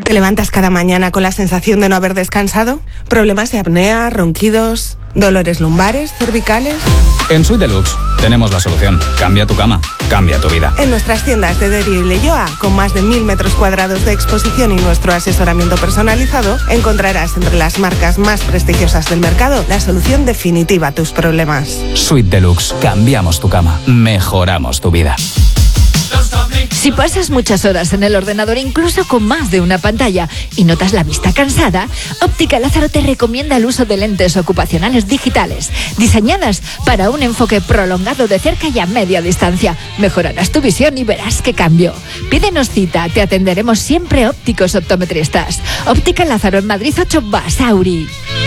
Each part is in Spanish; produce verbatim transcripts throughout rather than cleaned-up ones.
¿Te levantas cada mañana con la sensación de no haber descansado? ¿Problemas de apnea, ronquidos, dolores lumbares, cervicales? En Suite Deluxe tenemos la solución. Cambia tu cama, cambia tu vida. En nuestras tiendas de Derio y Leioa, con más de mil metros cuadrados de exposición y nuestro asesoramiento personalizado, encontrarás entre las marcas más prestigiosas del mercado la solución definitiva a tus problemas. Suite Deluxe. Cambiamos tu cama, mejoramos tu vida. Si pasas muchas horas en el ordenador, incluso con más de una pantalla, y notas la vista cansada, Óptica Lázaro te recomienda el uso de lentes ocupacionales digitales, diseñadas para un enfoque prolongado de cerca y a media distancia. Mejorarás tu visión y verás qué cambio. Pídenos cita, te atenderemos siempre ópticos optometristas. Óptica Lázaro en Madrid ocho Basauri.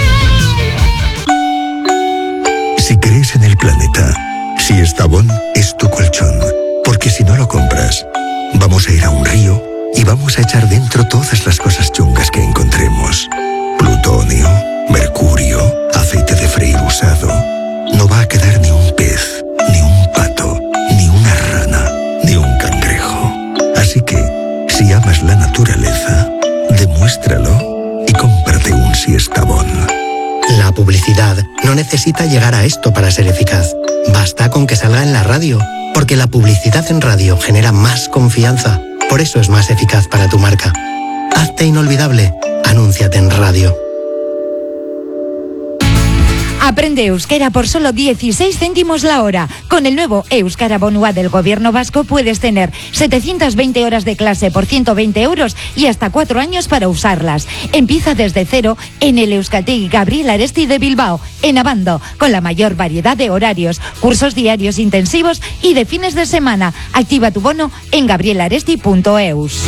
Si crees en el planeta, Siestabón es tu colchón. Porque si no lo compras, vamos a ir a un río y vamos a echar dentro todas las cosas chungas que encontremos. Plutonio, mercurio, aceite de freír usado. No va a quedar ni un pez, ni un pato, ni una rana, ni un cangrejo. Así que, si amas la naturaleza, demuéstralo y cómprate un Siestabón. La publicidad no necesita llegar a esto para ser eficaz. Basta con que salga en la radio. Porque la publicidad en radio genera más confianza. Por eso es más eficaz para tu marca. Hazte inolvidable. Anúnciate en radio. Aprende euskera por solo dieciséis céntimos la hora. Con el nuevo Euskara Bonua del Gobierno vasco puedes tener setecientas veinte horas de clase por ciento veinte euros y hasta cuatro años para usarlas. Empieza desde cero en el Euskaltegi Gabriel Aresti de Bilbao, en Abando, con la mayor variedad de horarios, cursos diarios intensivos y de fines de semana. Activa tu bono en gabrielaresti punto eus.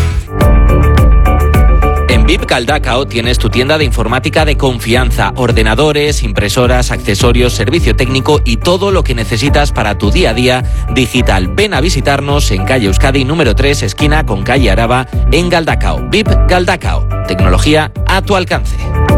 En V I P Galdakao tienes tu tienda de informática de confianza, ordenadores, impresoras, accesorios, servicio técnico y todo lo que necesitas para tu día a día digital. Ven a visitarnos en calle Euskadi número tres, esquina con calle Araba, en Galdakao. V I P Galdakao. Tecnología a tu alcance.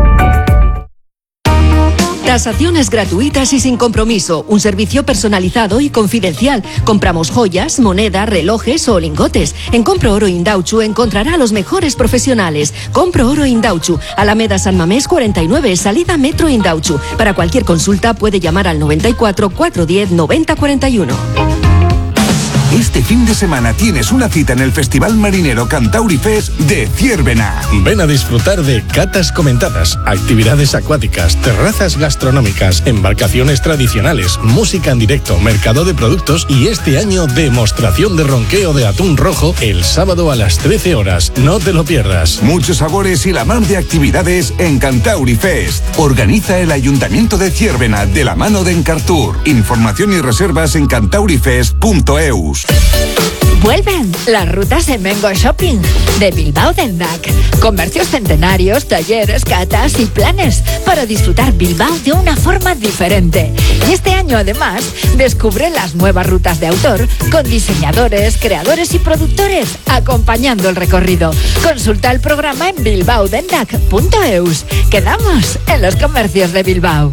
Tasaciones gratuitas y sin compromiso. Un servicio personalizado y confidencial. Compramos joyas, moneda, relojes o lingotes. En Compro Oro Indautxu encontrará a los mejores profesionales. Compro Oro Indautxu, Alameda San Mamés cuarenta y nueve, salida Metro Indautxu. Para cualquier consulta puede llamar al noventa y cuatro, cuatrocientos diez, noventa cuarenta y uno. Este fin de semana tienes una cita en el Festival Marinero Cantauri Fest de Ciervena. Ven a disfrutar de catas comentadas, actividades acuáticas, terrazas gastronómicas, embarcaciones tradicionales, música en directo, mercado de productos y este año demostración de ronqueo de atún rojo el sábado a las trece horas. No te lo pierdas. Muchos sabores y la mar de actividades en Cantauri Fest. Organiza el Ayuntamiento de Ciervena de la mano de Encartur. Información y reservas en cantaurifest punto eus. Vuelven las rutas de Mengo Shopping de Bilbao Dendak. Comercios centenarios, talleres, catas y planes para disfrutar Bilbao de una forma diferente. Y este año además descubre las nuevas rutas de autor con diseñadores, creadores y productores acompañando el recorrido. Consulta el programa en bilbao dendak punto eus. Quedamos en los comercios de Bilbao.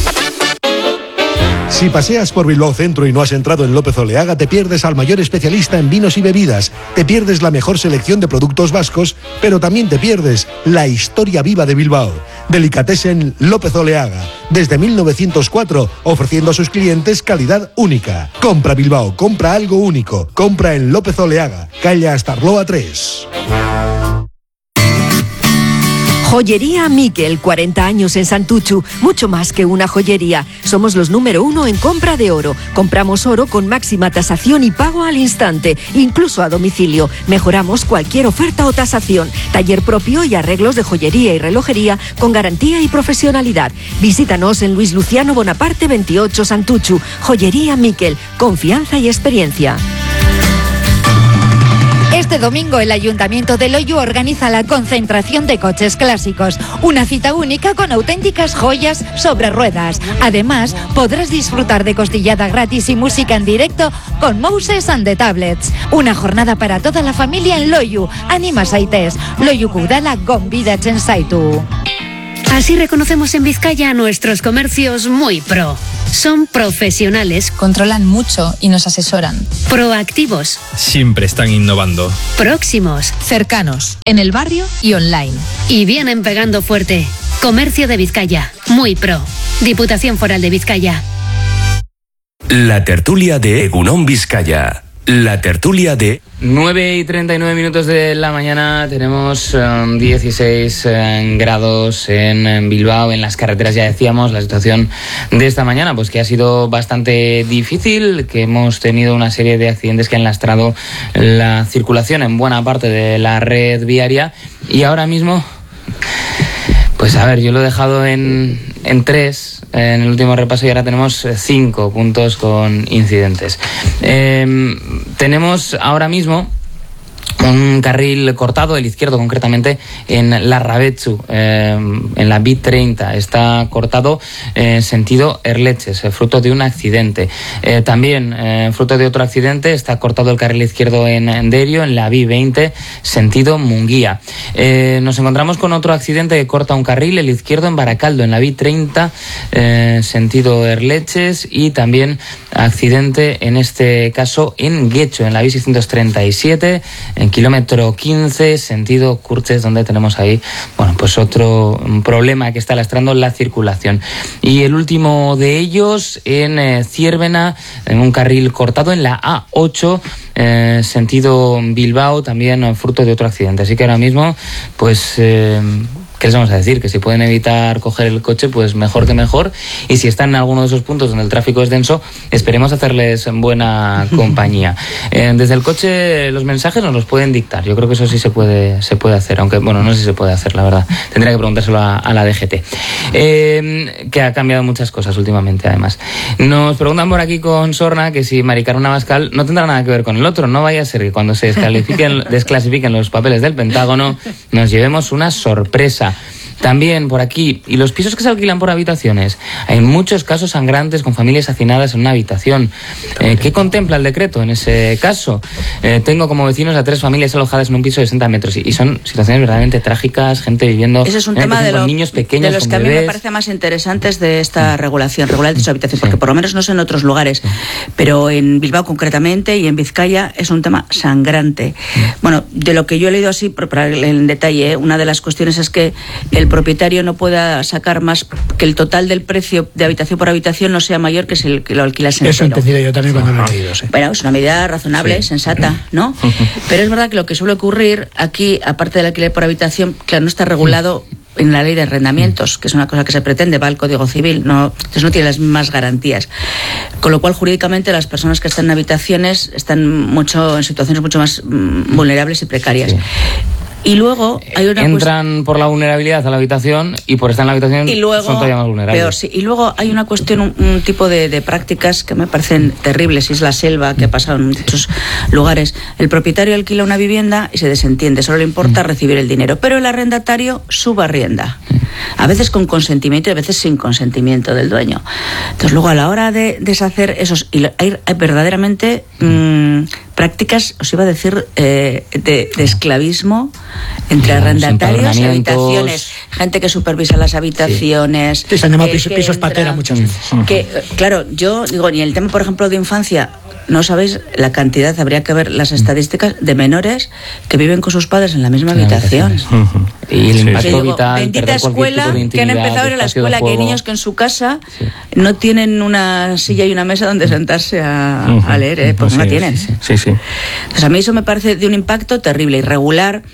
Si paseas por Bilbao Centro y no has entrado en López Oleaga, te pierdes al mayor especialista en vinos y bebidas, te pierdes la mejor selección de productos vascos, pero también te pierdes la historia viva de Bilbao. Delicatessen López Oleaga, desde mil novecientos cuatro, ofreciendo a sus clientes calidad única. Compra Bilbao, compra algo único, compra en López Oleaga, calle Astarloa tres. Joyería Miquel, cuarenta años en Santuchu, mucho más que una joyería. Somos los número uno en compra de oro. Compramos oro con máxima tasación y pago al instante, incluso a domicilio. Mejoramos cualquier oferta o tasación. Taller propio y arreglos de joyería y relojería con garantía y profesionalidad. Visítanos en Luis Luciano Bonaparte veintiocho Santuchu. Joyería Miquel, confianza y experiencia. Este domingo el Ayuntamiento de Loiu organiza la concentración de coches clásicos, una cita única con auténticas joyas sobre ruedas. Además, podrás disfrutar de costillada gratis y música en directo con Moses and the Tablets. Una jornada para toda la familia en Loiu. Anima zaitez, Loiuko udala gonbidatzen zaitu. Así reconocemos en Vizcaya a nuestros comercios muy pro. Son profesionales, controlan mucho y nos asesoran. Proactivos, siempre están innovando. próximos, cercanos, en el barrio y online. Y vienen pegando fuerte. Comercio de Vizcaya, muy pro. Diputación Foral de Vizcaya. La tertulia de Egunon Vizcaya. La tertulia de... nueve y treinta y nueve minutos de la mañana, tenemos um, dieciséis um, grados en, en Bilbao, en las carreteras ya decíamos, la situación de esta mañana, pues que ha sido bastante difícil, que hemos tenido una serie de accidentes que han lastrado la circulación en buena parte de la red viaria y ahora mismo, pues a ver, yo lo he dejado en, en tres... en el último repaso y ahora tenemos cinco puntos con incidentes. Eh, tenemos ahora mismo un carril cortado, el izquierdo concretamente, en Larrabetzu, eh, en la B treinta. Está cortado en eh, sentido Erleches, eh, fruto de un accidente. Eh, también, eh, fruto de otro accidente, está cortado el carril izquierdo en, en Derio, en la B veinte, sentido Munguía. Eh, nos encontramos con otro accidente que corta un carril, el izquierdo en Baracaldo, en la B treinta, eh, sentido Erleches, y también accidente, en este caso, en Guecho, en la B seiscientos treinta y siete, en kilómetro quince, sentido Curches, donde tenemos ahí, bueno, pues otro problema que está lastrando la circulación. Y el último de ellos en eh, Ziérbena, en un carril cortado en la A ocho, eh, sentido Bilbao, también eh, fruto de otro accidente. Así que ahora mismo, pues... Eh, ¿qué les vamos a decir? Que si pueden evitar coger el coche, pues mejor que mejor. Y si están en alguno de esos puntos donde el tráfico es denso, esperemos hacerles buena compañía. Eh, desde el coche los mensajes nos los pueden dictar. Yo creo que eso sí se puede, se puede hacer, aunque, bueno, no sé si se puede hacer, la verdad. Tendría que preguntárselo a, a la D G T. Eh, que ha cambiado muchas cosas últimamente, además. Nos preguntan por aquí con Sorna que si Mari Carmen Abascal no tendrá nada que ver con el otro. No vaya a ser que cuando se descalifiquen, desclasifiquen los papeles del Pentágono nos llevemos una sorpresa. También por aquí, y los pisos que se alquilan por habitaciones, hay muchos casos sangrantes con familias hacinadas en una habitación. Eh, ¿Qué contempla el decreto en ese caso? Eh, tengo como vecinos a tres familias alojadas en un piso de sesenta metros y, y son situaciones verdaderamente trágicas, gente viviendo... Ese es un eh, tema de, con lo, niños pequeños, de los con que a mí bebés. me parece más interesantes de esta regulación, regular el derecho a habitación, porque por lo menos no sé en otros lugares, pero en Bilbao concretamente y en Vizcaya es un tema sangrante. Bueno, de lo que yo he leído así, para en detalle, una de las cuestiones es que el propietario no pueda sacar más, que el total del precio de habitación por habitación no sea mayor que si el, que lo alquilas entero. Eso he entendido yo también cuando lo he leído, sí. Bueno, es una medida razonable, sí, sensata, ¿no? Pero es verdad que lo que suele ocurrir aquí, aparte del alquiler por habitación, claro, no está regulado en la ley de arrendamientos, que es una cosa que se pretende, va al Código Civil, no, entonces no tiene las mismas garantías. Con lo cual, jurídicamente, las personas que están en habitaciones están mucho en situaciones mucho más mm, vulnerables y precarias. Sí. Y luego hay una entran cuest... por la vulnerabilidad a la habitación y por estar en la habitación y luego, son todavía más vulnerables. Peor, sí. Y luego hay una cuestión, un, un tipo de, de prácticas que me parecen terribles, y es la selva que ha pasado en muchos lugares. El propietario alquila una vivienda y se desentiende, solo le importa mm. recibir el dinero, pero el arrendatario subarrienda, a veces con consentimiento y a veces sin consentimiento del dueño. Entonces luego a la hora de deshacer esos, y hay, hay verdaderamente mmm, prácticas, os iba a decir, eh, de, de esclavismo entre arrendatarios y habitaciones, gente que supervisa las habitaciones. Sí, sí, se han llamado pisos, pisos patera muchas veces. Que, claro, yo digo, y el tema, por ejemplo, de infancia, no sabéis la cantidad, habría que ver las estadísticas de menores que viven con sus padres en la misma habitación. Uh-huh. Y el impacto digo, vital, bendita escuela, que han empezado a ir a la escuela, que hay niños que en su casa sí. no tienen una silla y una mesa donde sentarse a, uh-huh. a leer, ¿eh? Porque sí, no tienen. Sí, sí, sí. Entonces a mí eso me parece de un impacto terrible, irregular.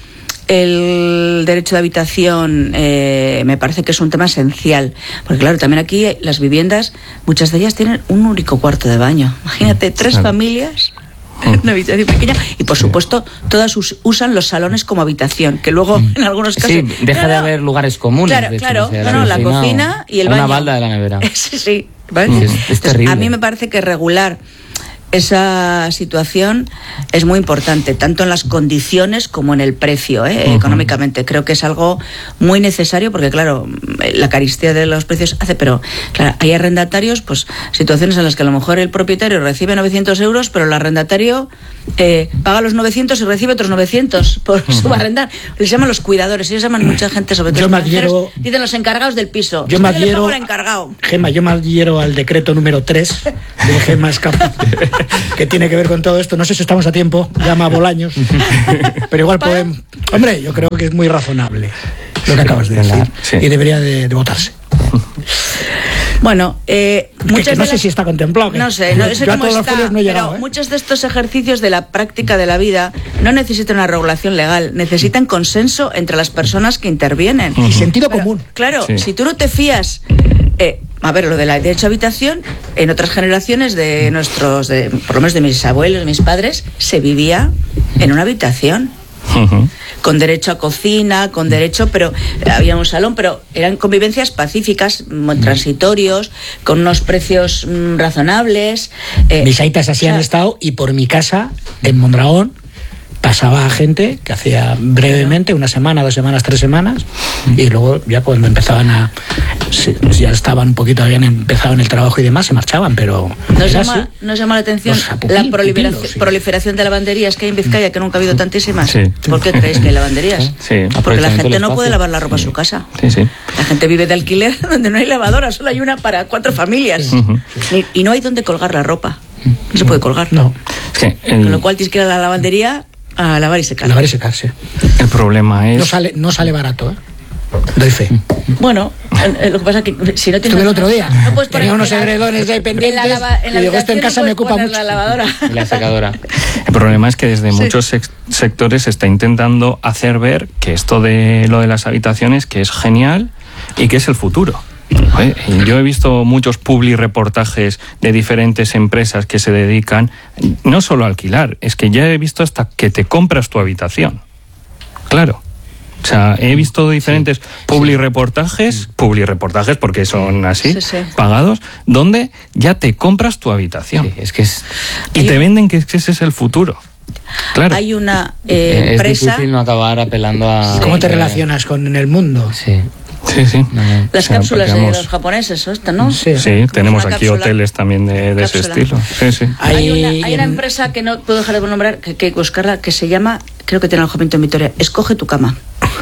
El derecho de habitación eh, me parece que es un tema esencial, porque claro, también aquí las viviendas, muchas de ellas tienen un único cuarto de baño. Imagínate, tres claro. familias en una habitación pequeña, y por supuesto todas us- usan los salones como habitación, que luego en algunos casos... Sí, deja claro, de haber lugares comunes. Claro, de hecho, claro, o sea, no, no, la sí, cocina no, y el una baño. Una balda de la nevera. Sí, sí, ¿vale? Es, es Entonces, terrible. a mí me parece que regular esa situación es muy importante, tanto en las condiciones como en el precio, ¿eh? uh-huh. económicamente. Creo que es algo muy necesario porque, claro, la carestía de los precios hace, pero claro, hay arrendatarios, pues situaciones en las que a lo mejor el propietario recibe novecientos euros, pero el arrendatario eh, paga los novecientos y recibe otros novecientos por uh-huh. subarrendar. Les llaman los cuidadores, ellos llaman mucha gente, sobre todo yo me adhiero, dicen los encargados del piso. Yo me adhiero, le encargado. Gema, yo me adhiero al decreto número tres de Gema Escapa, que tiene que ver con todo esto. No sé si estamos a tiempo, llama a Bolaños, pero igual podemos... Hombre, yo creo que es muy razonable lo que acabas de decir, sí. y debería de, de votarse. Bueno, eh, muchas que, que no de sé las... si está contemplado. No sé, no sé cómo está, no he llegado, pero ¿eh? muchos de estos ejercicios de la práctica de la vida no necesitan una regulación legal, necesitan consenso entre las personas que intervienen. Y sentido pero, común. Claro, sí. si tú no te fías... Eh, a ver, lo de la derecho a habitación, en otras generaciones de nuestros, de, por lo menos de mis abuelos, mis padres, se vivía en una habitación. Uh-huh. Con derecho a cocina, con derecho, pero había un salón, pero eran convivencias pacíficas, transitorios, con unos precios mmm, razonables. Eh, Mis aitas así o sea, han estado, y por mi casa, en Mondragón, pasaba gente que hacía brevemente, una semana, dos semanas, tres semanas, y luego ya cuando empezaban a... ya estaban un poquito, habían empezado en el trabajo y demás, se marchaban, pero... ¿Nos llama, ¿nos llama la atención pupil, la proliferación, pupilo, sí. proliferación de lavanderías que hay en Vizcaya, que nunca ha habido tantísimas? Sí. ¿Por qué creéis que hay lavanderías? Sí, porque la gente no puede lavar la ropa en su casa. Sí, sí. La gente vive de alquiler donde no hay lavadora, solo hay una para cuatro familias. Uh-huh. y, y no hay donde colgar la ropa. No se puede colgar. No. Es que el... Con lo cual tienes que ir a la lavandería a lavar y secar. Lavar y secarse. El problema es... No sale, no sale barato, ¿eh? Doy fe. Bueno, eh, lo que pasa es que si no tienes... Estuve el otro día. No puedes poner tenía unos edredones ahí pendientes. En la, lava, en la y digo, esto en casa no me ocupa mucho. La lavadora. Y la secadora. El problema es que desde sí. muchos sec- sectores se está intentando hacer ver que esto de lo de las habitaciones, que es genial y que es el futuro. Oye, yo he visto muchos publi reportajes de diferentes empresas que se dedican no solo a alquilar, es que ya he visto hasta que te compras tu habitación. Claro. O sea, he visto diferentes sí. publi reportajes, sí. publi reportajes porque son así, sí, sí. pagados, donde ya te compras tu habitación. Sí, es que es... Y te venden que ese es el futuro. Claro. Hay una eh, es empresa... Es difícil no acabar apelando a... Sí. ¿Cómo te relacionas con el mundo? Sí. Sí, sí. Las o sea, cápsulas de los japoneses, ¿esto, no? Sí, sí, tenemos aquí cápsula, hoteles también de, de ese estilo. Sí, sí. Hay, una, hay una empresa que no puedo dejar de nombrar, que hay que buscarla, que se llama, creo que tiene alojamiento en Vitoria, Escoge tu cama.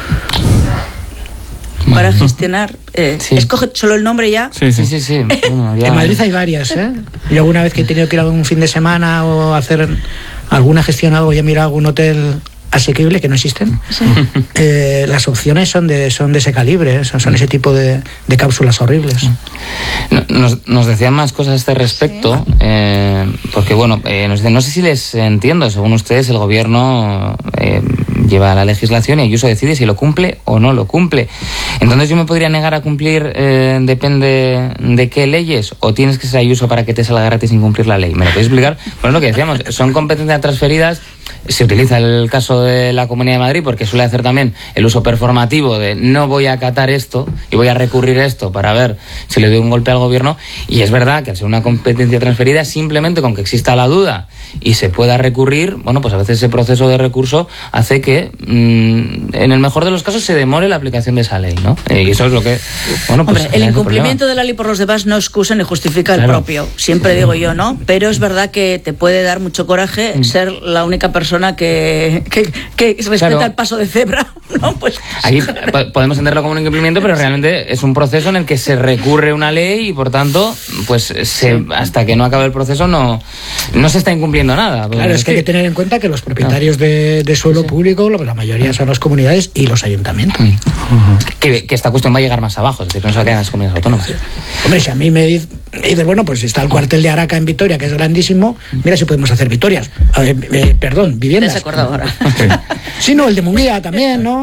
Para gestionar, eh, sí. escoge solo el nombre ya. Sí, sí, sí. sí. Bueno, ya. En Madrid hay varias, ¿eh? Yo alguna vez que he tenido que ir a un fin de semana o hacer alguna gestión, algo, y he mirado algún hotel asequible, que no existen, sí. eh, las opciones son de son de ese calibre, ¿eh? son, son ese tipo de, de cápsulas horribles. Nos, nos decían más cosas a este respecto, sí. eh, porque bueno, eh, nos, no sé si les entiendo, según ustedes el gobierno eh, lleva la legislación y Ayuso decide si lo cumple o no lo cumple. Entonces yo me podría negar a cumplir, eh, depende de qué leyes, o tienes que ser Ayuso para que te salga gratis sin cumplir la ley. ¿Me lo podéis explicar? Bueno, lo que decíamos, son competencias transferidas. Se utiliza el caso de la Comunidad de Madrid porque suele hacer también el uso performativo de no voy a acatar esto y voy a recurrir a esto para ver si le doy un golpe al gobierno, y es verdad que al ser una competencia transferida, simplemente con que exista la duda y se pueda recurrir, bueno, pues a veces ese proceso de recurso hace que mmm, en el mejor de los casos se demore la aplicación de esa ley, ¿no? Y eso es lo que, bueno, pues Hombre, el incumplimiento de la ley por los demás no excusa ni justifica el claro. propio, siempre digo yo, ¿no? Pero es verdad que te puede dar mucho coraje mm. ser la única persona que, que, que respeta claro. el paso de cebra, ¿no? Pues aquí podemos entenderlo como un incumplimiento, pero realmente es un proceso en el que se recurre una ley y por tanto, pues se, sí. hasta que no acabe el proceso no, no se está incumpliendo nada. Claro, es que hay que tener en cuenta que los propietarios de, de suelo sí. público, la mayoría son las comunidades y los ayuntamientos. Uh-huh. Que, que esta cuestión va a llegar más abajo, es decir, no se va a quedar en las comunidades autónomas. Sí. Hombre, si a mí me dices, bueno, pues está el cuartel de Araca en Vitoria, que es grandísimo, mira si podemos hacer Vitorias. A ver, eh, perdón, viviendas. ¿Te has acordado ahora? Sí, no, el de Munguía también, ¿no?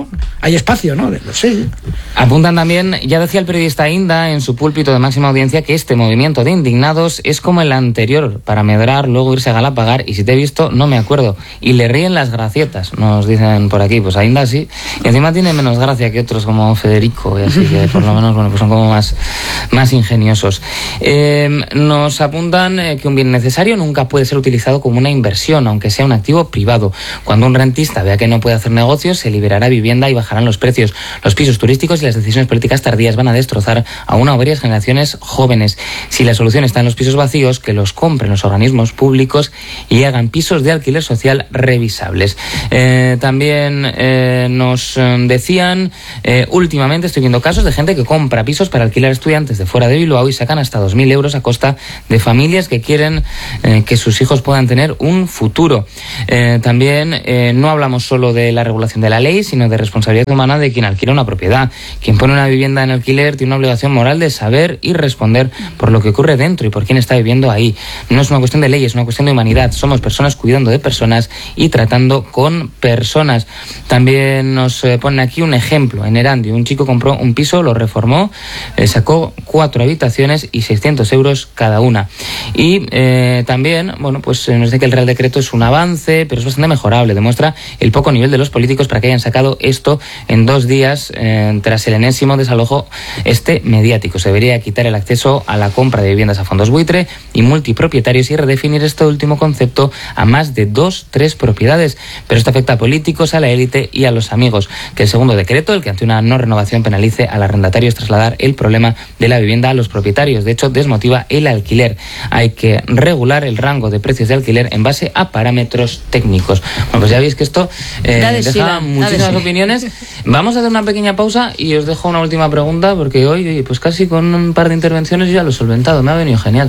hay espacio, ¿no? Sí. Apuntan también, ya decía el periodista Inda en su púlpito de máxima audiencia, que este movimiento de indignados es como el anterior, para medrar, luego irse a Galapagar, y si te he visto, no me acuerdo. Y le ríen las gracietas, nos dicen por aquí. Pues a Inda sí, y encima tiene menos gracia que otros como Federico, y así que por lo menos, bueno, pues son como más, más ingeniosos. Eh, nos apuntan eh, que un bien necesario nunca puede ser utilizado como una inversión, aunque sea un activo privado. Cuando un rentista vea que no puede hacer negocios, se liberará vivienda y bajarán los precios. Los pisos turísticos y las decisiones políticas tardías van a destrozar a una o varias generaciones jóvenes. Si la solución está en los pisos vacíos, que los compren los organismos públicos y hagan pisos de alquiler social revisables. Eh, también eh, nos decían, eh, últimamente estoy viendo casos de gente que compra pisos para alquilar a estudiantes de fuera de Bilbao y sacan hasta dos mil euros a costa de familias que quieren eh, que sus hijos puedan tener un futuro. Eh, también eh, no hablamos solo de la regulación de la ley, sino de responsabilidad humana de quien alquila una propiedad. Quien pone una vivienda en alquiler tiene una obligación moral de saber y responder por lo que ocurre dentro y por quién está viviendo ahí. No es una cuestión de ley, es una cuestión de humanidad. Somos personas cuidando de personas y tratando con personas. También nos eh, ponen aquí un ejemplo. En Erandio, un chico compró un piso, lo reformó, eh, sacó cuatro habitaciones y seiscientos euros cada una. Y eh, también, bueno, pues nos dice que el Real Decreto es un avance, pero es bastante mejorable. Demuestra el poco nivel de los políticos para que hayan sacado esto en dos días eh, tras el enésimo desalojo este mediático. Se debería quitar el acceso a la compra de viviendas a fondos buitre y multipropietarios y redefinir este último concepto a más de dos, tres propiedades. Pero esto afecta a políticos, a la élite y a los amigos. Que el segundo decreto, el que ante una no renovación penalice al arrendatario, es trasladar el problema de la vivienda a los propietarios. De hecho, desmotiva el alquiler. Hay que regular el rango de precios de alquiler en base a parámetros técnicos. Bueno, pues ya veis que esto eh, de deja Sila, muchísimas de opiniones. Vamos a hacer una pequeña pausa y os dejo una última pregunta, porque hoy, pues casi con un par de intervenciones ya lo he solventado. Me ha venido genial.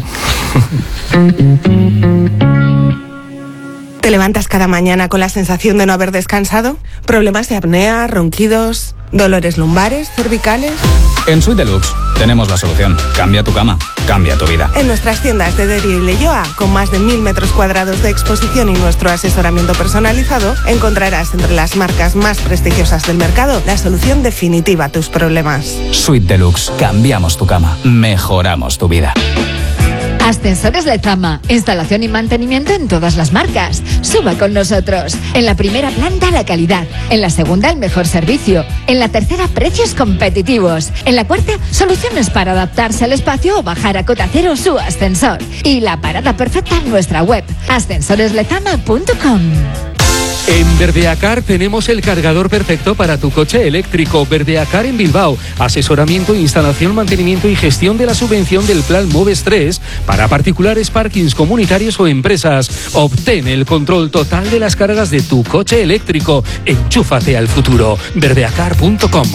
¿Te levantas cada mañana con la sensación de no haber descansado? ¿Problemas de apnea, ronquidos, dolores lumbares, cervicales? En Suite Deluxe tenemos la solución. Cambia tu cama, cambia tu vida. En nuestras tiendas de Derio y Leioa, con más de mil metros cuadrados de exposición y nuestro asesoramiento personalizado, encontrarás entre las marcas más prestigiosas del mercado la solución definitiva a tus problemas. Suite Deluxe. Cambiamos tu cama, mejoramos tu vida. Ascensores Lezama, instalación y mantenimiento en todas las marcas. Suba con nosotros. En la primera planta la calidad, en la segunda el mejor servicio, en la tercera precios competitivos, en la cuarta soluciones para adaptarse al espacio o bajar a cota cero su ascensor. Y la parada perfecta en nuestra web, ascensores lezama punto com. En Verdeacar tenemos el cargador perfecto para tu coche eléctrico. Verdeacar en Bilbao. Asesoramiento, instalación, mantenimiento y gestión de la subvención del Plan Moves tres para particulares, parkings comunitarios o empresas. Obtén el control total de las cargas de tu coche eléctrico. Enchúfate al futuro. verdeacar punto com.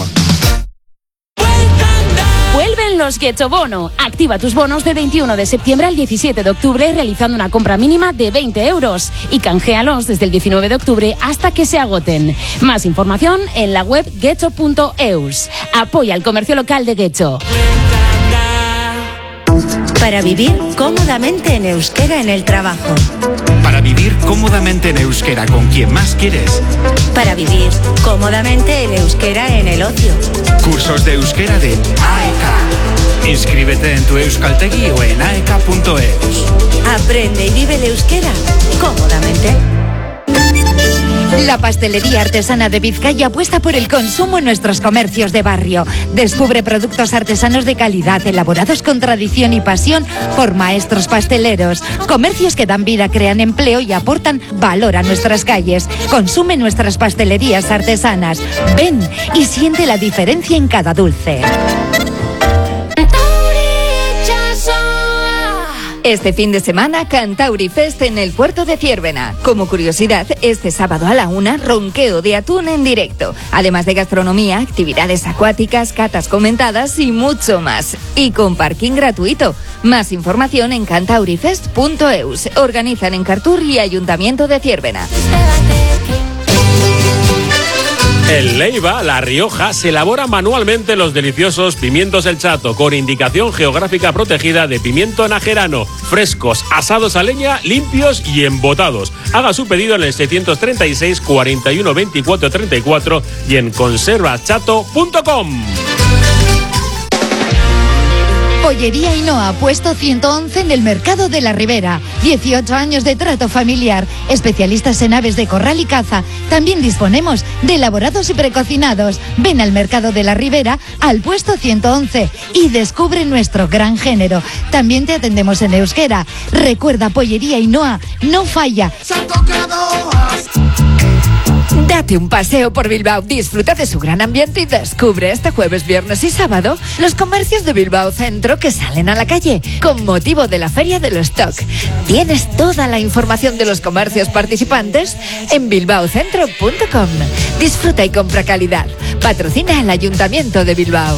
Vuelven los Getxo Bono. Activa tus bonos del veintiuno de septiembre al diecisiete de octubre realizando una compra mínima de veinte euros y canjealos desde el diecinueve de octubre hasta que se agoten. Más información en la web getxo punto eus. Apoya el comercio local de Getxo. Para vivir cómodamente en euskera en el trabajo. Para vivir cómodamente en euskera con quien más quieres. Para vivir cómodamente en euskera en el ocio. Cursos de euskera de A E K. Inscríbete en tu Euskaltegi o en aeka punto eus. Aprende y vive el euskera cómodamente. La pastelería artesana de Vizcaya apuesta por el consumo en nuestros comercios de barrio. Descubre productos artesanos de calidad, elaborados con tradición y pasión por maestros pasteleros. Comercios que dan vida, crean empleo y aportan valor a nuestras calles. Consume nuestras pastelerías artesanas. Ven y siente la diferencia en cada dulce. Este fin de semana, Cantauri Fest en el puerto de Ciérvena. Como curiosidad, este sábado a la una, ronqueo de atún en directo. Además de gastronomía, actividades acuáticas, catas comentadas y mucho más. Y con parking gratuito. Más información en cantaurifest punto eus. Organizan en Cartur y Ayuntamiento de Ciérvena. En Leiva, La Rioja, se elaboran manualmente los deliciosos pimientos El Chato, con indicación geográfica protegida de pimiento najerano, frescos, asados a leña, limpios y embotados. Haga su pedido en el seiscientos treinta y seis, cuarenta y uno, veinticuatro, treinta y cuatro y en conservas chato punto com. Pollería Ainhoa, puesto ciento once en el Mercado de la Ribera. dieciocho años de trato familiar. Especialistas en aves de corral y caza. También disponemos de elaborados y precocinados. Ven al Mercado de la Ribera, al puesto ciento once, y descubre nuestro gran género. También te atendemos en euskera. Recuerda, Pollería Ainhoa no falla. Date un paseo por Bilbao, disfruta de su gran ambiente y descubre este jueves, viernes y sábado los comercios de Bilbao Centro que salen a la calle con motivo de la Feria del Stock. Tienes toda la información de los comercios participantes en bilbao centro punto com. Disfruta y compra calidad. Patrocina el Ayuntamiento de Bilbao.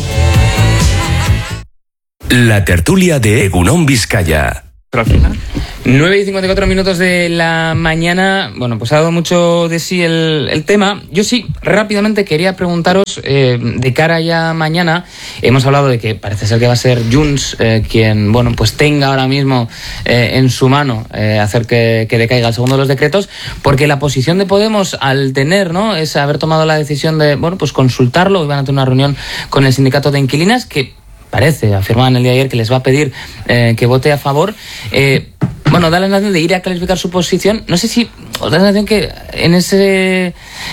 La tertulia de Egunon Vizcaya. nueve y cincuenta y cuatro minutos de la mañana. Bueno, pues ha dado mucho de sí el, el tema. Yo sí, rápidamente quería preguntaros, eh, de cara ya mañana, hemos hablado de que parece ser que va a ser Junts eh, quien, bueno, pues tenga ahora mismo eh, en su mano eh, hacer que, que decaiga el segundo de los decretos, porque la posición de Podemos, al tener, ¿no?, es haber tomado la decisión de, bueno, pues consultarlo. Iban a tener una reunión con el sindicato de inquilinas, que parece, afirmaban el día de ayer, que les va a pedir eh, que vote a favor. Eh, bueno, da la sensación de ir a clarificar su posición. No sé si os da la sensación que en ese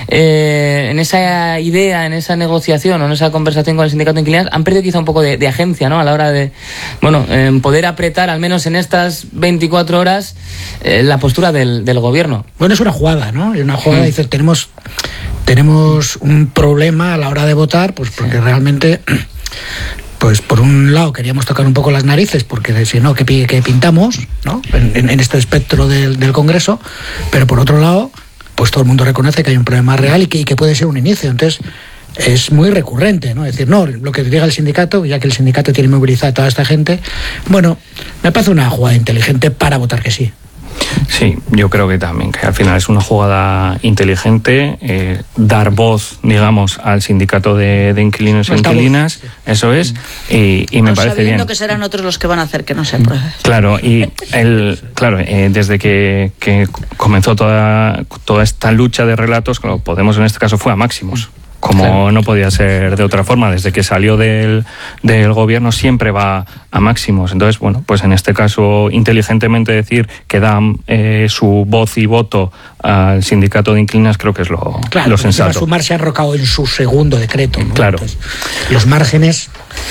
eh, en esa idea, en esa negociación o en esa conversación con el sindicato de inquilinas han perdido quizá un poco de, de agencia, ¿no?, a la hora de, bueno, eh, poder apretar, al menos en estas veinticuatro horas, eh, la postura del, del gobierno. Bueno, es una jugada, ¿no? Es una jugada, mm. dice, tenemos, tenemos un problema a la hora de votar, pues porque sí. realmente... Pues por un lado queríamos tocar un poco las narices, porque si no, ¿qué, qué pintamos, ¿no?, en, en este espectro del, del Congreso? Pero por otro lado, pues todo el mundo reconoce que hay un problema real y que, y que puede ser un inicio. Entonces, es muy recurrente, ¿no? Es decir, no, lo que diga el sindicato, ya que el sindicato tiene movilizada a toda esta gente, bueno, me parece una jugada inteligente para votar que sí. Sí, yo creo que también, que al final es una jugada inteligente, eh, dar voz, digamos, al sindicato de, de inquilinos e inquilinas, eso es, y, y me no, parece bien. Sabiendo que serán otros los que van a hacer que no se apruebe. Claro, y el, claro, eh, desde que, que comenzó toda, toda esta lucha de relatos, claro, Podemos en este caso fue a máximos. Como claro. no podía ser de otra forma, desde que salió del, del gobierno siempre va a máximos. Entonces, bueno, pues en este caso, inteligentemente decir que dan eh, su voz y voto al sindicato de inquilinas, creo que es lo, claro, lo sensato. Sumar se ha enrocado en su segundo decreto, ¿no? Claro. Entonces, los márgenes...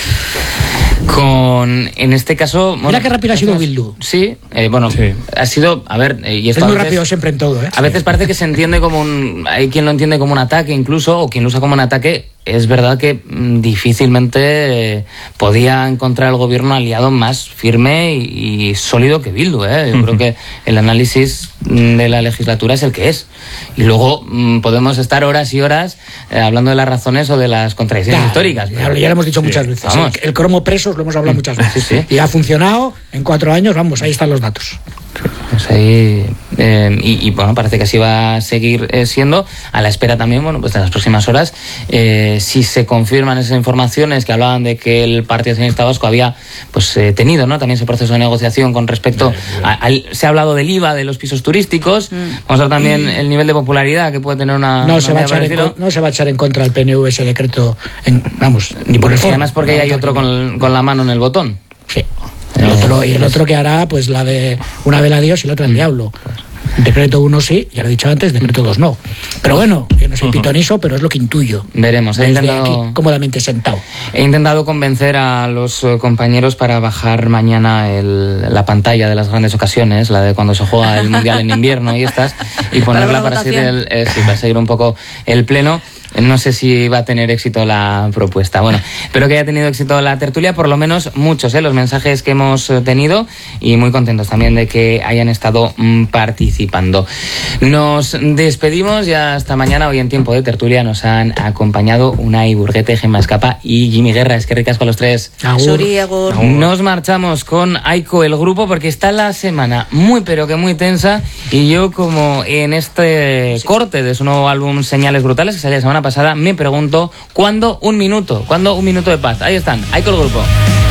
Con, en este caso... Mira bueno, qué rápido ha sido Bildu. Sí, eh, bueno, sí. ha sido, a ver... Eh, y esto es muy veces, rápido siempre en todo, ¿eh? A veces parece que se entiende como un... Hay quien lo entiende como un ataque incluso, o quien lo usa como un ataque. Es verdad que mm, difícilmente eh, podía encontrar el gobierno aliado más firme y, y sólido que Bildu, ¿eh? Yo uh-huh. creo que el análisis de la legislatura es el que es. Y luego mm, podemos estar horas y horas eh, hablando de las razones o de las contradicciones ya, históricas. Ya, ya lo hemos dicho sí. muchas veces. Vamos. El, el cromo presos lo hemos hablado muchas veces. Sí, sí. Y ha funcionado en cuatro años, vamos, ahí están los datos. Pues ahí, eh, y, y bueno, parece que así va a seguir eh, siendo, a la espera también, bueno, pues de las próximas horas, eh, si se confirman esas informaciones que hablaban de que el Partido Nacionalista Vasco había pues eh, tenido, ¿no?, también ese proceso de negociación con respecto a, a, se ha hablado del I V A de los pisos turísticos, mm. vamos a ver también mm. el nivel de popularidad que puede tener una... No, una se va a echar en, no se va a echar en contra el P N V ese decreto, en, vamos, ni por el foro. Además porque no, hay otro con, con la mano en el botón. Sí. El otro, y el otro que hará, pues la de una vela a Dios y la otra al diablo. Decreto uno sí, ya lo he dicho antes, decreto dos no. Pero bueno, yo no soy uh-huh. pitoniso, pero es lo que intuyo. Veremos. He intentado, aquí, cómodamente sentado. He intentado convencer a los compañeros para bajar mañana el, la pantalla de las grandes ocasiones, la de cuando se juega el Mundial en invierno y estas, y ponerla para, para, seguir, el, eh, sí, para seguir un poco el pleno. No sé si va a tener éxito la propuesta. Bueno, espero que haya tenido éxito la tertulia, por lo menos muchos, ¿eh? Los mensajes que hemos tenido, y muy contentos también de que hayan estado mm, participando. Nos despedimos ya hasta mañana. Hoy en Tiempo de Tertulia nos han acompañado Unai Burguete, Gemma Escapa y Jimmy Guerra. Es que ricas con los tres. Agur. Agur. Nos marchamos con Aiko el grupo porque está la semana muy pero que muy tensa, y yo, como en este corte de su nuevo álbum Señales Brutales, que sale la semana semana pasada, me pregunto, ¿cuándo un minuto? ¿Cuándo un minuto de paz? Ahí están, ahí con el grupo.